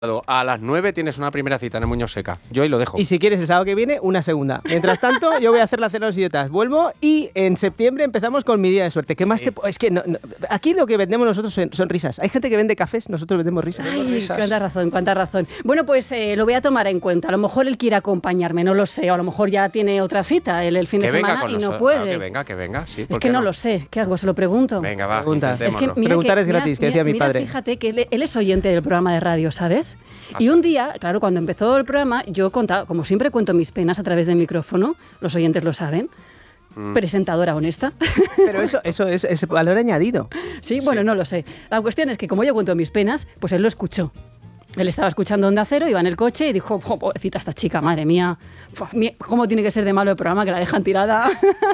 A las 9 tienes una primera cita en el Muñoz Seca. Yo ahí lo dejo. Y si quieres el sábado que viene, una segunda. Mientras tanto, yo voy a hacer la cena de los idiotas. Vuelvo y en septiembre empezamos con mi día de suerte. ¿Qué más te...? Es que aquí lo que vendemos nosotros son risas. Hay gente que vende cafés, nosotros vendemos risas. Ay, cuánta razón. Bueno, pues lo voy a tomar en cuenta. A lo mejor él quiere acompañarme, no lo sé. O a lo mejor ya tiene otra cita el fin de semana y no puede. Que venga, sí. Es que no lo sé. ¿Qué hago? Se lo pregunto. Venga, va. Pregunta. Es que preguntar es gratis, que decía mi padre. Fíjate que él es oyente del programa de radio, ¿sabes? Y un día, claro, cuando empezó el programa, yo contaba, como siempre cuento mis penas a través del micrófono, los oyentes lo saben, presentadora honesta. Pero eso es valor añadido. Sí, bueno, no lo sé. La cuestión es que como yo cuento mis penas, pues él lo escuchó. Él estaba escuchando Onda Cero, iba en el coche y dijo, pobrecita esta chica, madre mía, ¿cómo tiene que ser de malo el programa que la dejan tirada?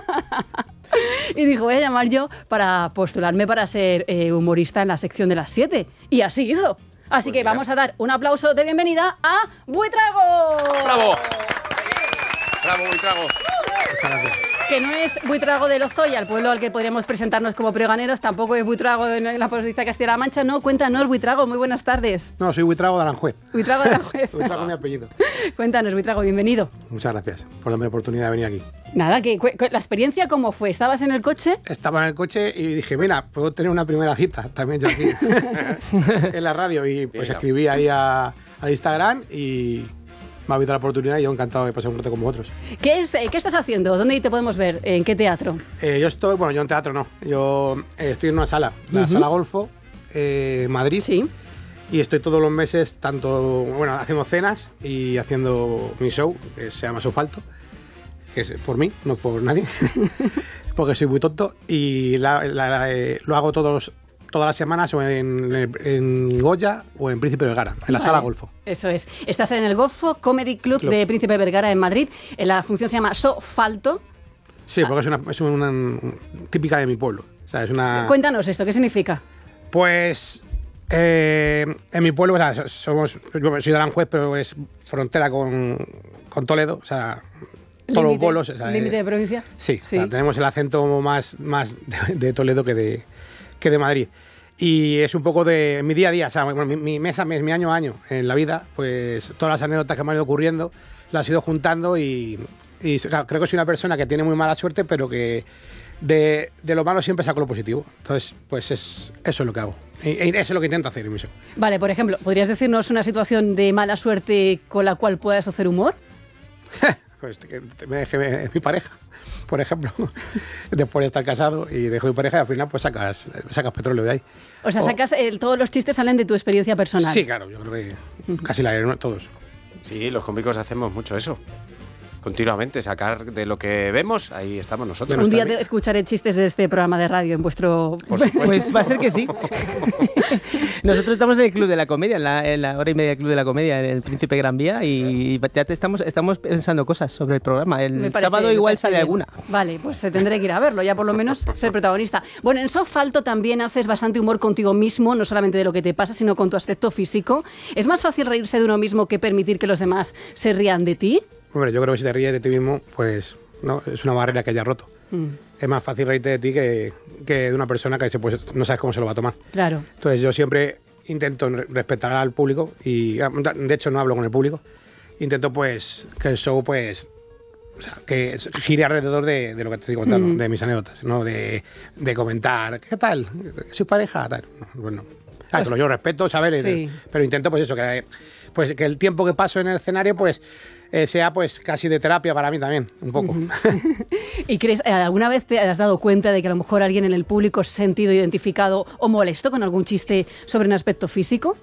Y dijo, voy a llamar yo para postularme para ser humorista en la sección de las 7. Y así hizo. Así que vamos a dar un aplauso de bienvenida a Buitrago. ¡Bravo! ¡Bravo, Buitrago! Muchas gracias. Que no es Buitrago de Lozoya, el pueblo al que podríamos presentarnos como pregoneros, tampoco es Buitrago en la provincia de Castilla-La Mancha, no, cuéntanos, Buitrago, muy buenas tardes. No, soy Buitrago de Aranjuez. Buitrago de Aranjuez. Buitrago es mi apellido. Cuéntanos, Buitrago, bienvenido. Muchas gracias por darme la oportunidad de venir aquí. Nada, la experiencia, ¿cómo fue? ¿Estabas en el coche? Estaba en el coche y dije, mira, puedo tener una primera cita también yo aquí en la radio. Y pues escribí ahí a Instagram y me ha habido la oportunidad y yo encantado de pasar un rato con vosotros. ¿Qué estás haciendo? ¿Dónde te podemos ver? ¿En qué teatro? Yo en teatro no. Yo estoy en una sala, la Sala Golfo, Madrid. Sí. Y estoy todos los meses haciendo cenas y haciendo mi show, que se llama Sofalto, que es por mí, no por nadie, porque soy muy tonto. Y lo hago todas las semanas o en Goya o en Príncipe Vergara, en la Sala Golfo. Eso es. Estás en el Golfo Comedy Club de Príncipe Vergara en Madrid. La función se llama Sofalto. Sí, porque es una típica de mi pueblo. O sea, es una... Cuéntanos esto, ¿qué significa? Pues en mi pueblo, o sea, yo soy de Aranjuez, pero es frontera con Toledo, o sea, todos los pueblos. O sea, ¿Límite de provincia? Sí. O sea, tenemos el acento más de Toledo que de Madrid. Y es un poco de mi día a día, o sea, mi mes a mes, mi año a año en la vida, pues todas las anécdotas que me han ido ocurriendo las he ido juntando y claro, creo que soy una persona que tiene muy mala suerte, pero que de lo malo siempre saco lo positivo. Entonces, pues eso es lo que hago. Y eso es lo que intento hacer en mi show. Vale, por ejemplo, ¿podrías decirnos una situación de mala suerte con la cual puedas hacer humor? Pues es mi pareja, por ejemplo. Después de estar casado y dejo mi pareja y al final pues sacas petróleo de ahí. O sea, todos los chistes salen de tu experiencia personal. Sí, claro, yo creo que casi todos. Sí, los cómicos hacemos mucho eso. Continuamente, sacar de lo que vemos, ahí estamos nosotros. Un día escucharé chistes de este programa de radio en vuestro... Pues va a ser que sí. Nosotros estamos en el Club de la Comedia, en la hora y media del Club de la Comedia, en el Príncipe Gran Vía, y ya estamos pensando cosas sobre el programa. El sábado igual sale alguna. Vale, pues se tendré que ir a verlo, ya por lo menos ser protagonista. Bueno, en Sofalto también haces bastante humor contigo mismo, no solamente de lo que te pasa, sino con tu aspecto físico. ¿Es más fácil reírse de uno mismo que permitir que los demás se rían de ti? Hombre, yo creo que si te ríes de ti mismo, pues no, es una barrera que hayas roto. Es más fácil reírte de ti que de una persona que no sabes cómo se lo va a tomar. Claro. Entonces yo siempre intento respetar al público y de hecho no hablo con el público. Intento pues que el show pues que gire alrededor de lo que te estoy contando, de mis anécdotas, no de comentar, ¿qué tal? ¿Soy pareja? Tal. Bueno, yo respeto, ¿sabes? Sí. Pero intento pues eso, que el tiempo que paso en el escenario pues sea pues casi de terapia para mí también, un poco. ¿Y crees, alguna vez te has dado cuenta de que a lo mejor alguien en el público se ha sentido identificado o molesto con algún chiste sobre un aspecto físico?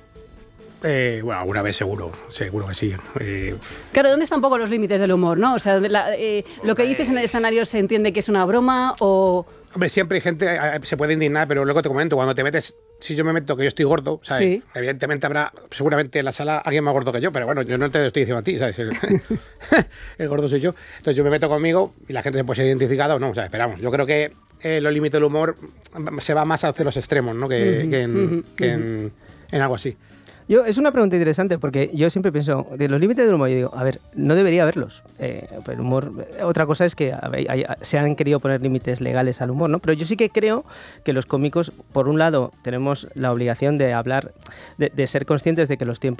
Bueno, alguna vez seguro que sí. Claro, ¿dónde están un poco los límites del humor, no? O sea, lo que dices en el escenario se entiende que es una broma o... Hombre, siempre hay gente, se puede indignar, pero luego te comento, cuando te metes, si yo me meto que yo estoy gordo, ¿sabes? Sí. Evidentemente habrá, seguramente en la sala alguien más gordo que yo, pero bueno, yo no te lo estoy diciendo a ti, ¿sabes? El gordo soy yo. Entonces yo me meto conmigo y la gente se puede ser identificada o no, o sea, esperamos. Yo creo que los límites del humor se va más hacia los extremos, ¿no? Que en algo así. Es una pregunta interesante porque yo siempre pienso, de los límites del humor, yo digo, a ver, no debería haberlos. El humor, otra cosa es que se han querido poner límites legales al humor, ¿no? Pero yo sí que creo que los cómicos, por un lado, tenemos la obligación de hablar, de ser conscientes de que los tiempos